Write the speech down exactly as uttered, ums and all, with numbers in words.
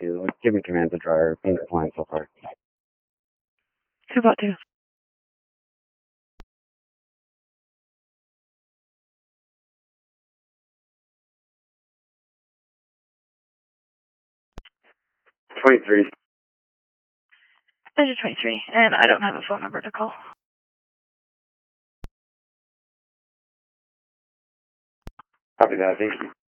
two. Give me command to dryer. Been flying so far. Two about two. twenty-three. Engine twenty-three, and I don't have a phone number to call. Copy that, thank you.